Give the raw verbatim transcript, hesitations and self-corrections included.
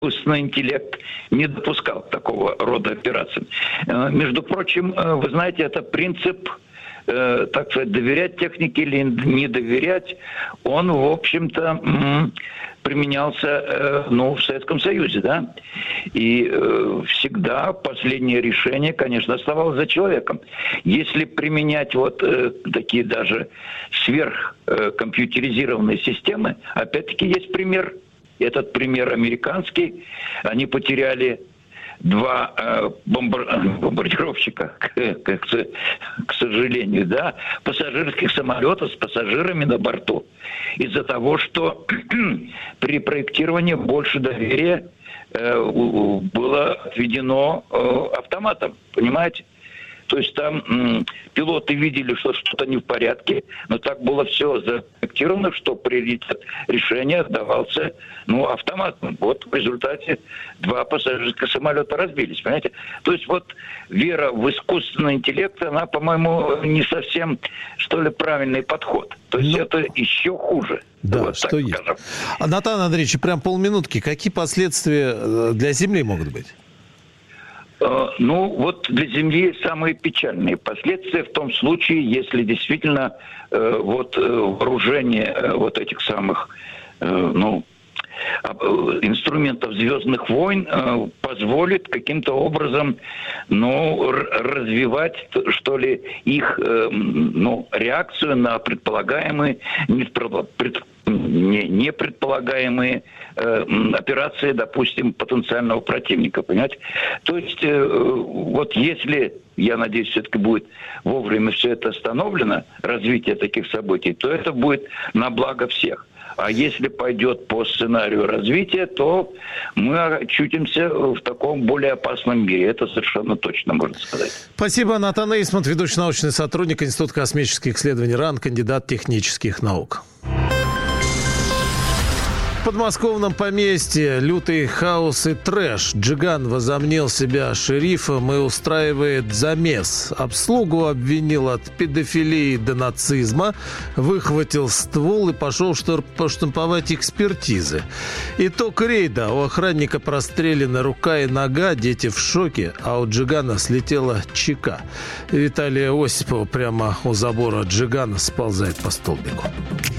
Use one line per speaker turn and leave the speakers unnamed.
искусственный интеллект не допускал такого рода операций. Между прочим, вы знаете, это принцип, так сказать, доверять технике или не доверять, он, в общем-то, применялся, ну, в Советском Союзе, да, и э, всегда последнее решение, конечно, оставалось за человеком. Если применять вот э, такие даже сверхкомпьютеризированные э, системы, опять-таки есть пример, этот пример американский, они потеряли два э, бомбар... бомбардировщика, к, к, к сожалению, да, пассажирских самолетов с пассажирами на борту. Из-за того, что при проектировании больше доверия э, было отведено э, автоматом, понимаете? То есть там м, пилоты видели, что что-то не в порядке, но так было все запроектировано, что приоритет решения отдавался, ну, автоматом. Вот в результате два пассажирских самолета разбились, понимаете? То есть вот вера в искусственный интеллект, она, по-моему, не совсем, что ли, правильный подход. То есть ну, это еще хуже.
Да,
вот
что есть. А, Натан Андреевич, прям полминутки. Какие последствия для Земли могут быть?
Ну, вот для Земли самые печальные последствия в том случае, если действительно э, вот э, вооружение э, вот этих самых, э, ну, инструментов звездных войн э, позволит каким-то образом, ну, развивать, что ли, их, э, ну, реакцию на предполагаемые, пред, не, не предполагаемые э, операции, допустим, потенциального противника, понимаете? То есть, э, вот если, я надеюсь, все-таки будет вовремя все это остановлено, развитие таких событий, то это будет на благо всех. А если пойдет по сценарию развития, то мы очутимся в таком более опасном мире. Это совершенно точно можно сказать.
Спасибо. Натан Эйсмонт, ведущий научный сотрудник Института космических исследований РАН, кандидат технических наук. В подмосковном поместье лютый хаос и трэш. Джиган возомнил себя шерифом и устраивает замес. Обслугу обвинил от педофилии до нацизма, выхватил ствол и пошел поштамповать экспертизы. Итог рейда. У охранника прострелены рука и нога, дети в шоке, а у Джигана слетела чека. Виталия Осипова прямо у забора Джигана сползает по столбику.